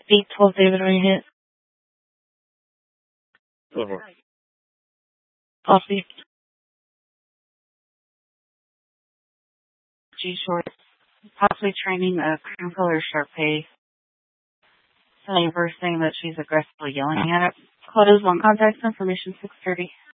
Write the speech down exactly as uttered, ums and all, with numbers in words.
eight twelve David when you hit. Over. Copy. G short. Possibly training a cream color Sharpay. Saying first thing that she's aggressively yelling at it. Cloud is one contact information six thirty.